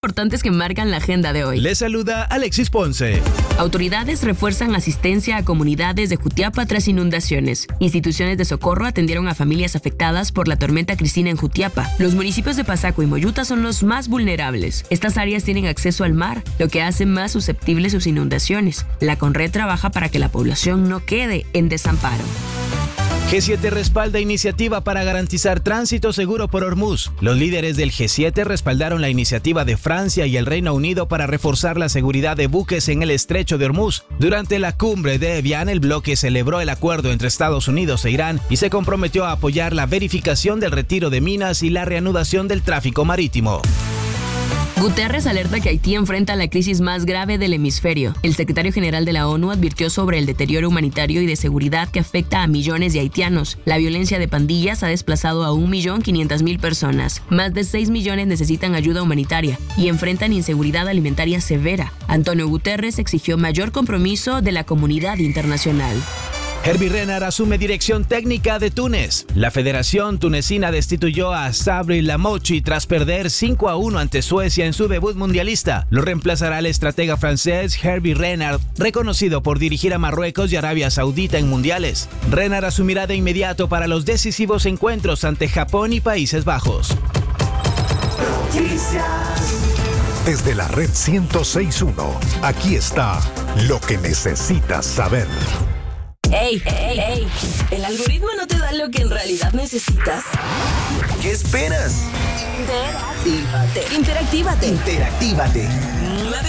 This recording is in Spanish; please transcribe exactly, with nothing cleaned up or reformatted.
importantes que marcan la agenda de hoy. Les saluda Alexis Ponce. Autoridades refuerzan asistencia a comunidades de Jutiapa tras inundaciones. Instituciones de socorro atendieron a familias afectadas por la tormenta Cristina en Jutiapa. Los municipios de Pasaco y Moyuta son los más vulnerables. Estas áreas tienen acceso al mar, lo que hace más susceptibles sus inundaciones. La Conred trabaja para que la población no quede en desamparo. G siete respalda iniciativa para garantizar tránsito seguro por Hormuz. Los líderes del G siete respaldaron la iniciativa de Francia y el Reino Unido para reforzar la seguridad de buques en el estrecho de Hormuz. Durante la cumbre de Evian, el bloque celebró el acuerdo entre Estados Unidos e Irán y se comprometió a apoyar la verificación del retiro de minas y la reanudación del tráfico marítimo. Guterres alerta que Haití enfrenta la crisis más grave del hemisferio. El secretario general de la ONU advirtió sobre el deterioro humanitario y de seguridad que afecta a millones de haitianos. La violencia de pandillas ha desplazado a un millón quinientas mil personas. Más de seis millones necesitan ayuda humanitaria y enfrentan inseguridad alimentaria severa. Antonio Guterres exigió mayor compromiso de la comunidad internacional. Hervé Renard asume dirección técnica de Túnez. La Federación Tunecina destituyó a Sabri Lamouchi tras perder cinco a uno ante Suecia en su debut mundialista. Lo reemplazará el estratega francés Hervé Renard, reconocido por dirigir a Marruecos y Arabia Saudita en mundiales. Renard asumirá de inmediato para los decisivos encuentros ante Japón y Países Bajos. Desde la red ciento seis punto uno, aquí está lo que necesitas saber. Ey, ey, ey, ¿el algoritmo no te da lo que en realidad necesitas? ¿Qué esperas? Interactívate. Interactívate. Interactívate. La